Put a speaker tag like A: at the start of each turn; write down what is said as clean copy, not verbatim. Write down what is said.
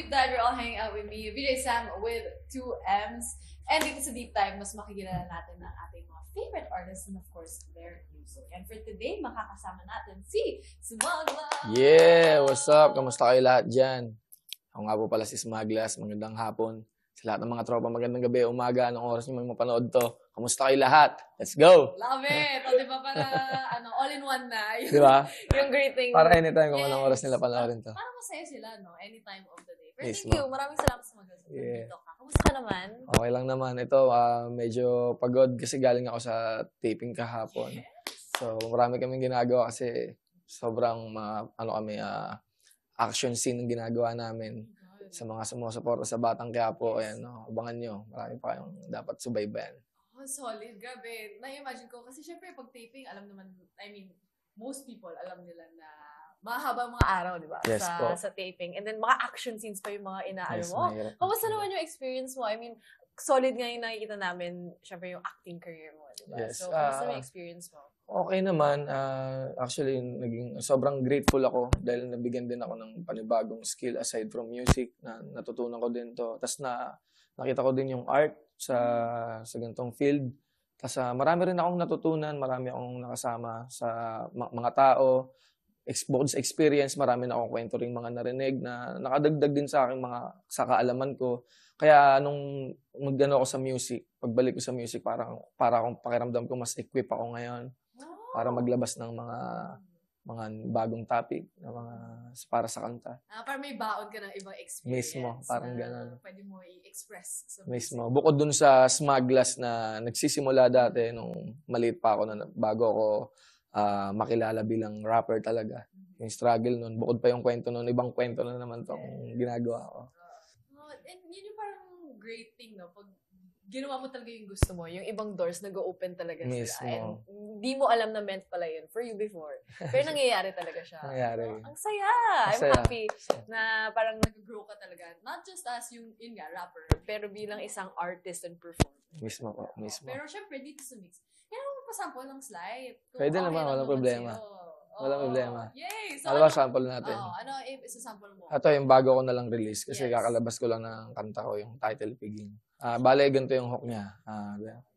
A: Deep Dive, you're all hanging out with me, VJ Sam with 2Ms. And dito sa Deep Dive, mas makikilala natin ang ating mga favorite artists and of course, their music. And for today, makakasama natin si Smaglas!
B: Yeah! What's up? Kamusta kayo lahat dyan? Ako nga po pala si Smaglas. Magandang hapon. Sa lahat ng mga tropa, magandang gabi, umaga, anong oras nyo may mapanood to. Kamusta kayo lahat? Let's go!
A: Love it! O, di ba para all-in-one na?
B: Di ba?
A: Yung greeting.
B: Para anytime kung anong oras nila panoorin to.
A: Parang masaya sila, no? Anytime of the day. Pero
B: Yes,
A: thank you. Maraming salamat sa mga
B: Yeah.
A: dito ka. Kamusta ka naman?
B: Okay lang naman. Ito, medyo pagod kasi galing ako sa taping kahapon. So, marami kaming ginagawa kasi sobrang action scene ang ginagawa namin. Sa mga sumusuporta sa Batang Quiapo, ayan, no, abangan nyo. Marami pa kayong dapat subaybayan.
A: Oh, solid. Grabe. Na-imagine ko. Kasi syempre, pag taping, alam naman, I mean, most people alam nila na mahabang mga araw, di ba?
B: Yes,
A: sa taping. And then, mga action scenes pa yung mga inaano
B: Yes,
A: mo.
B: mahirap.
A: Kamusta naman yung experience mo? I mean, solid nga yung nakikita namin, syempre, yung acting career mo, di ba?
B: Yes,
A: So, kamusta yung experience mo?
B: Okay naman. Actually, sobrang grateful ako dahil nabigyan din ako ng panibagong skill aside from music na natutunan ko din to. Tapos nakita ko din yung art sa ganitong field. Tapos marami rin akong natutunan, marami akong nakasama sa mga tao. Bukod sa experience, marami na akong kwento rin mga narinig na nakadagdag din sa akin sa kaalaman ko. Kaya nung magano ako sa music, pagbalik ko sa music, para akong pakiramdam ko mas equip ako ngayon. Para maglabas ng mga bagong topic na para sa kanta.
A: Para may baon ka ng ibang experience.
B: Mismo, parang gano'n.
A: Pwede mo i-express sa
B: Mismo. Bukod dun sa Smaglas na nagsisimula dati nung maliit pa ako na bago ako makilala bilang rapper talaga. Yung struggle nun. Bukod pa yung kwento nun, ibang kwento na naman tong ginagawa ko.
A: And yun yung parang great thing, no? Pag ginawa mo talaga yung gusto mo, yung ibang doors nag-open talaga sila.
B: Mismo.
A: And di mo alam na meant pala yun for you before. Pero nangyayari talaga siya.
B: Nangyayari.
A: No? Ang saya! I'm happy na parang nag-grow ka talaga. Not just as yun nga, rapper, pero bilang isang artist and performer.
B: Mismo po, mismo.
A: Pero syempre, dito sa mix, kailangan mo pasample ng slide.
B: Pwede naman, walang problema. Walang problema.
A: Yay! So,
B: ano ba sample natin?
A: ano isa-sample mo?
B: Ito yung bago ko na lang release kasi
A: Yes.
B: kakalabas ko lang ng kanta ko, yung title Piging. Bale, ganito yung hook niya.